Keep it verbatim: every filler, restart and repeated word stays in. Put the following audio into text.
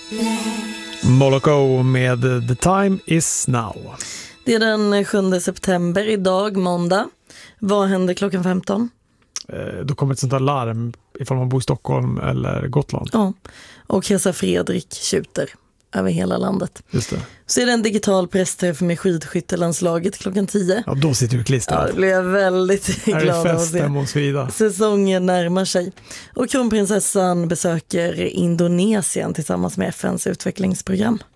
Moloko med The Time Is Now. Det är den sjunde september idag, måndag. Vad händer klockan femton? Eh, då kommer ett sånt där larm ifall man bor i Stockholm eller Gotland. Ja, och Kesa Fredrik tjuter över hela landet. Just det. Så är det en digital pressträff med skidskyttelandslaget klockan tio. Ja, då sitter du klistrad. Ja, det blir jag väldigt glad av att se. Hos Frida. Säsongen närmar sig. Och kronprinsessan besöker Indonesien tillsammans med F N:s utvecklingsprogram.